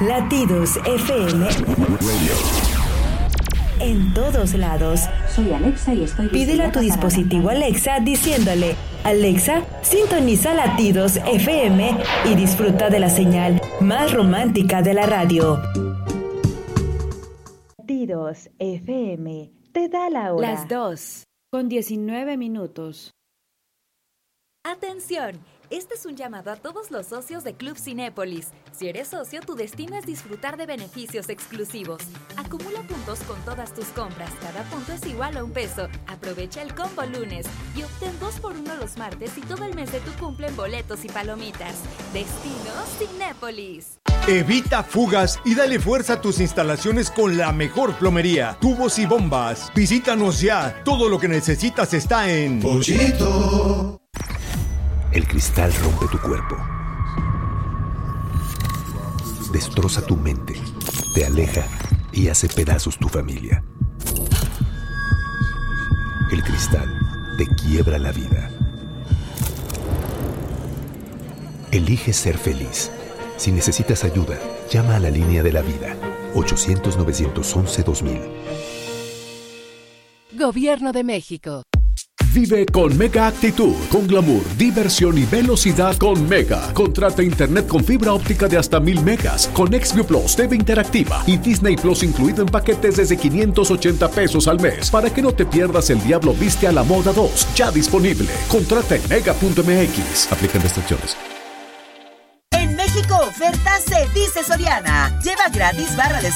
Latidos FM. En todos lados. Soy Alexa y estoy... Pídele a tu dispositivo Alexa diciéndole: Alexa, sintoniza Latidos FM y disfruta de la señal más romántica de la radio. Latidos FM te da la hora. Las 2:19. ¡Atención! Este es un llamado a todos los socios de Club Cinépolis. Si eres socio, tu destino es disfrutar de beneficios exclusivos. Acumula puntos con todas tus compras. Cada punto es igual a $1. Aprovecha el combo lunes y obtén 2x1 los martes y todo el mes de tu cumple en boletos y palomitas. Destino Cinépolis. Evita fugas y dale fuerza a tus instalaciones con la mejor plomería, tubos y bombas. Visítanos ya. Todo lo que necesitas está en Pollito. El cristal rompe tu cuerpo, destroza tu mente, te aleja y hace pedazos tu familia. El cristal te quiebra la vida. Elige ser feliz. Si necesitas ayuda, llama a la línea de la vida, 800-911-2000. Gobierno de México. Vive con Mega Actitud, con glamour, diversión y velocidad con Mega. Contrata internet con fibra óptica de hasta 1000 megas, con XView Plus, TV interactiva y Disney Plus incluido en paquetes desde $580 al mes, para que no te pierdas El Diablo Viste a la Moda 2, ya disponible. Contrata en mega.mx. Aplican restricciones. En México, oferta se dice Soriana. Lleva gratis barra de